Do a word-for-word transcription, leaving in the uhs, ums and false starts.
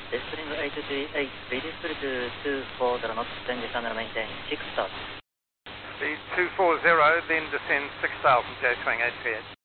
Spring eight three eight, speed is three two four zero knots, then descend and maintain six thousand. Speed two four zero, then descend six thousand, J swing eight three eight.